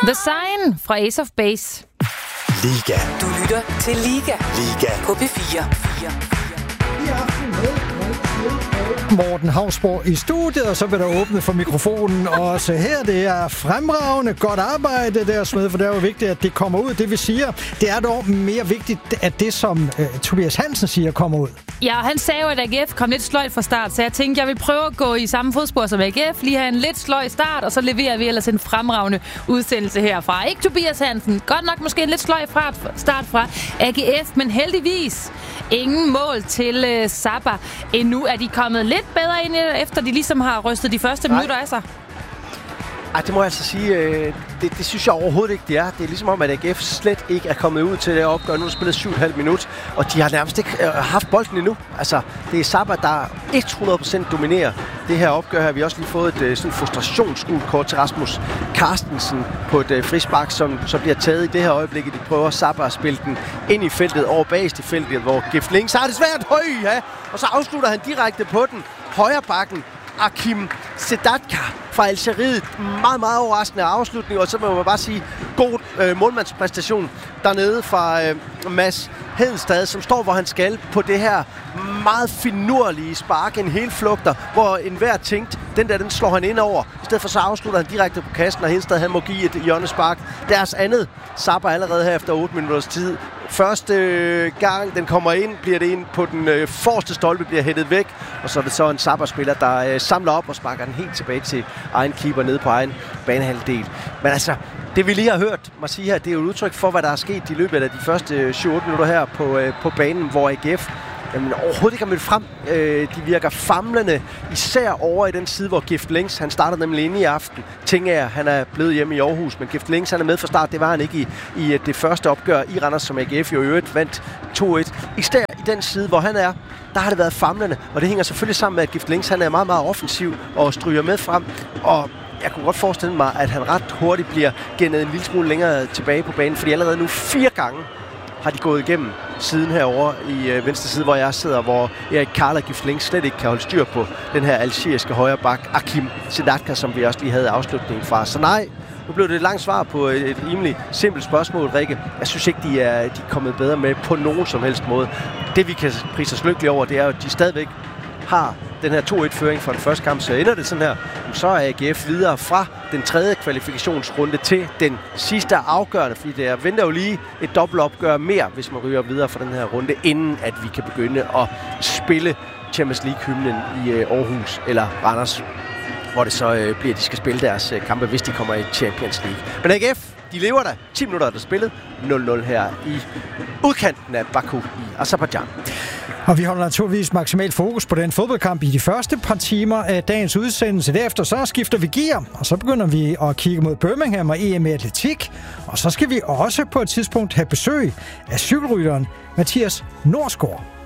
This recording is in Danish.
The Sign fra Ace of Base. Liga. Du lytter til Liga. Liga. På P4. I aften med Morten Hausborg i studiet, og så vil der åbne for mikrofonen også her. Det er fremragende godt arbejde der, Smed, for det er jo vigtigt, at det kommer ud. Det vi siger, det er dog mere vigtigt, at det, som Tobias Hansen siger, kommer ud. Ja, han sagde jo, at AGF kom lidt sløjt fra start, så jeg tænkte, jeg vil prøve at gå i samme fodspor som AGF, lige have en lidt sløj start, og så leverer vi ellers en fremragende udsendelse herfra. Ikke Tobias Hansen, godt nok måske en lidt sløj start fra AGF, men heldigvis ingen mål til Saba. Endnu er de kommet lidt bedre ind, efter de ligesom har rystet de første minutter af sig. Ej, det må jeg altså sige, det synes jeg overhovedet ikke, det er. Det er ligesom om, at AGF slet ikke er kommet ud til det opgør. Nu har spillet 7,5 minutter, og de har nærmest ikke haft bolden endnu. Altså, det er Saba, der 100% dominerer det her opgør her. Vi har også lige fået et sådan frustrationskort til Rasmus Carstensen på et frispark, som bliver taget i det her øjeblik. De prøver Saba at spille den ind i feltet, over bagest i feltet, hvor Gift Links har det svært og så afslutter han direkte på den. Højre bakken, Akim Sedatka fra Algeriet. Meget, meget overraskende afslutning, og så må man bare sige, god målmandspræstation dernede fra Mads Hedenstad, som står, hvor han skal på det her meget finurlige spark, en hel flugter, hvor enhver tænkte, den slår han ind over. I stedet for så afslutter han direkte på kassen, og Hedenstad, han må give et hjørnespark. Deres andet Saba allerede her efter 8 minutters tid. Første gang den kommer ind, bliver det ind på den forreste stolpe, bliver hættet væk, og så er det så en Saba-spiller, der samler op og sparker den helt tilbage til egen keeper nede på egen banehalvdel. Men altså, det vi lige har hørt mig sige her, det er jo et udtryk for, hvad der er sket i løbet af de første 7-8 minutter her på banen, hvor AGF overhovedet ikke har mødt frem. De virker famlende, især over i den side, hvor Gift Links, han starter nemlig inde i aften. Tingager, han er blevet hjemme i Aarhus, men Gift Links, han er med fra start. Det var han ikke i det første opgør i Randers, som AGF jo i øvrigt vandt 2-1. Især i den side, hvor han er, der har det været famlende, og det hænger selvfølgelig sammen med, at Gift Links, han er meget, meget offensiv og stryger med frem, og jeg kunne godt forestille mig, at han ret hurtigt bliver gennet en lille smule længere tilbage på banen, fordi allerede nu 4 gange har de gået igennem siden herovre i venstre side, hvor jeg sidder, hvor Erik Karl og Gift Links slet ikke kan holde styr på den her algeriske højre bak, Akim Sedatka, som vi også lige havde afslutningen fra. Så nej, nu blev det et langt svar på et rimelig simpelt spørgsmål, Rikke. Jeg synes ikke, de er kommet bedre med på nogen som helst måde. Det vi kan prise os lykkelige over, det er jo, at de stadigvæk har den her 2-1-føring fra den første kamp, så ender det sådan her, så er AGF videre fra den tredje kvalifikationsrunde til den sidste afgørende, fordi der venter jo lige et dobbeltopgør mere, hvis man ryger videre fra den her runde, inden at vi kan begynde at spille Champions League-hymnen i Aarhus eller Randers, hvor det så bliver, at de skal spille deres kampe, hvis de kommer i Champions League. Men AGF, de lever der. 10 minutter er der spillet. 0-0 her i udkanten af Baku i Aserbajdsjan. Og vi holder naturligvis maksimalt fokus på den fodboldkamp i de første par timer af dagens udsendelse. Derefter så skifter vi gear, og så begynder vi at kigge mod Birmingham og EM i atletik. Og så skal vi også på et tidspunkt have besøg af cykelrytteren Mathias Norsgaard.